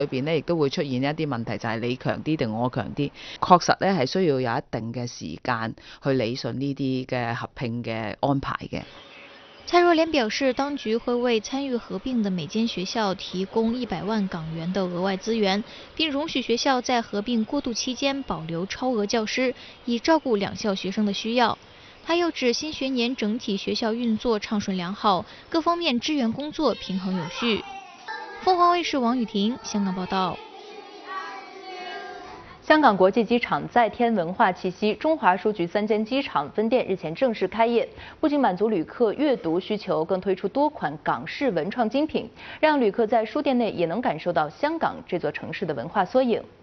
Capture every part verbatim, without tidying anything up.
裏邊咧亦都會出現一啲問題，就係你強啲定我強啲，確實咧係需要有一定嘅時間去理順呢啲嘅合併嘅安排嘅。 蔡若蓮表示，當局會為參與合併的每間學校提供一百萬港元的額外資源，並容許學校在合併過渡期間保留超額教師，以照顧兩校學生的需要。他又指，新學年整體學校運作暢順良好，各方面支援工作平衡有序。鳳凰衛視王雨婷香港報道。 香港國際機場再添文化氣息，中華書局三間機場分店日前正式開業，不僅滿足旅客閱讀需求，更推出多款港式文創精品，讓旅客在書店內也能感受到香港這座城市的文化縮影。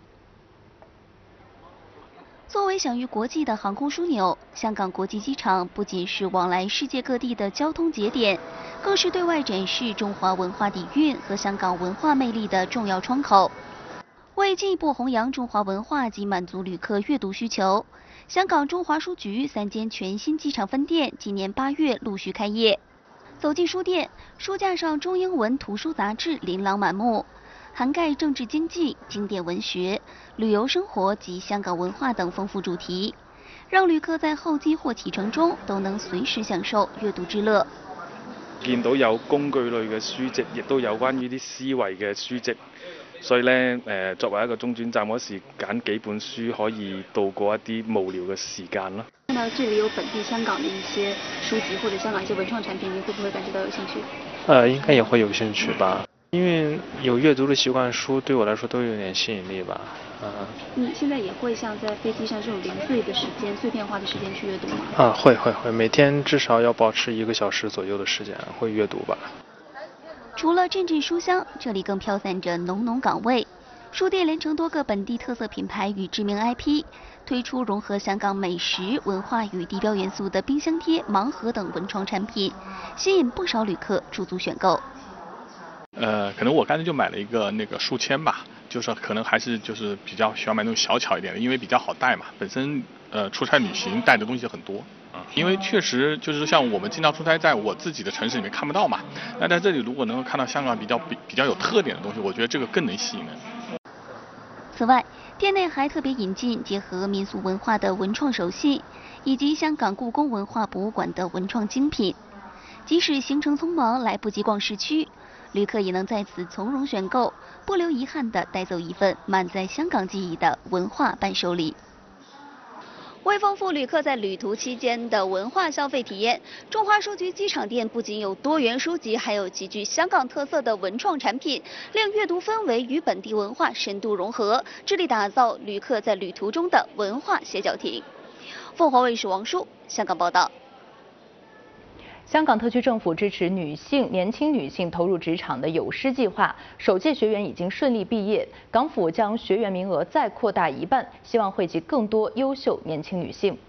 作為享譽國際的航空樞紐，香港國際機場不僅是往來世界各地的交通節點，更是對外展示中華文化底蘊和香港文化魅力的重要窗口。為進一步弘揚中華文化及滿足旅客閱讀需求，香港中華書局三間全新機場分店今年八月陸續開業。走進書店，書架上中英文圖書雜誌琳琅滿目，涵蓋政治經濟、經典文學、旅遊生活及香港文化等豐富主題，讓旅客在候機或啟程中都能隨時享受閱讀之樂。 見到有工具類嘅書籍，亦都有關於啲思維嘅書籍。所以咧，誒作為一個中轉站嗰時，揀幾本書可以度過一啲無聊嘅時間咯。 看到這裡有本地香港的一些書籍或者香港一些文創產品，你會不會感覺到有興趣？ 呃，應該也會有興趣吧，因為有閱讀的習慣，書對我來說都有點吸引力吧。啊。 你現在也會像在飛機上這種零碎的時間、碎片化的時間去閱讀嗎？ 啊，會會會，每天至少要保持一個小時左右的時間會閱讀吧。 除了陣陣書香，這裡更飄散着濃濃港味。書店連成多個本地特色品牌與知名 I P， 推出融合香港美食文化與地標元素的冰箱貼、盲盒等文創產品，吸引不少旅客駐足選購。 呃，可能我剛才就買了一個那個書籤吧，就是可能還是就是比較喜歡買那種小巧一點的，因為比較好帶嘛。本身呃出差旅行帶的東西很多。因為確實就是像我們經常出差，在我自己的城市裡面看不到嘛。那在這裡如果能夠看到香港比較比比較有特點的東西，我覺得這個更能吸引人。 此外，店內還特別引進結合民俗文化的文創手信，以及香港故宮文化博物館的文創精品。即使行程匆忙來不及逛市區，旅客也能在此從容選購，不留遺憾地帶走一份滿載香港記憶的文化伴手禮。為豐富旅客在旅途期間的文化消費體驗，中華書局機場店不僅有多元書籍，還有極具香港特色的文創產品，令閱讀氛圍與本地文化深度融合，致力打造旅客在旅途中的文化歇腳亭。鳳凰衛視王舒香港報道。 香港特區政府支持女性、年輕女性投入職場的有師計劃，首屆學員已經順利畢業。港府將學員名額再擴大一半，希望惠及更多優秀年輕女性。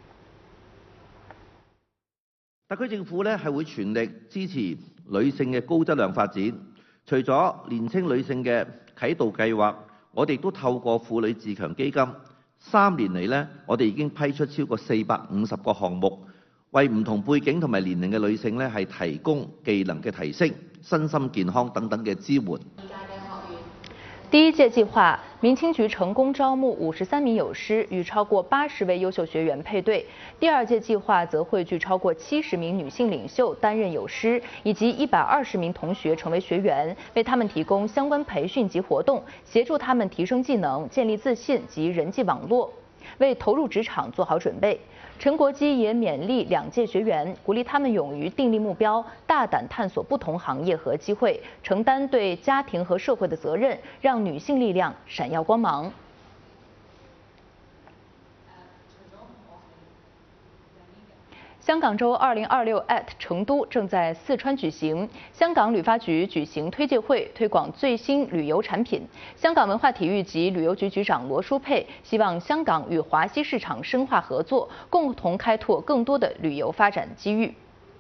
特區政府呢係會全力支持女性嘅高質量發展。除咗年輕女性嘅啟導計劃，我哋都透過婦女自強基金，三年嚟呢，我哋已經批出超過四百五十個項目。為唔同背景同埋年齡嘅女性呢，係提供技能嘅提升、身心健康等等嘅支援。 第一屆計劃，民青局成功招募五十三名有師，與超過八十位優秀學員配對。第二屆計劃則匯聚超過七十名女性領袖擔任有師，以及一百二十名同學成為學員，為他們提供相關培訓及活動，協助他們提升技能、建立自信及人際網絡，為投入職場做好準備。陳國基也勉勵兩屆學員，鼓勵他們勇於訂立目標，大膽探索不同行業和機會，承擔對家庭和社會的責任，讓女性力量閃耀光芒。香港周二零二六 at 成都正在四川舉行，香港旅發局舉行推介會，推廣最新旅遊產品。香港文化體育及旅遊局局長羅淑佩希望香港與華西市場深化合作，共同開拓更多的旅遊發展機遇。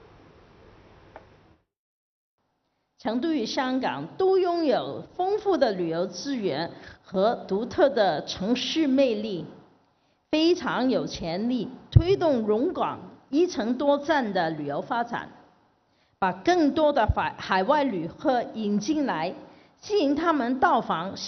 成都與香港都擁有豐富的旅遊資源和獨特的城市魅力，非常有潛力推動融港一城多站的旅遊發展，把更多的海海外旅客引進來，吸引他們到訪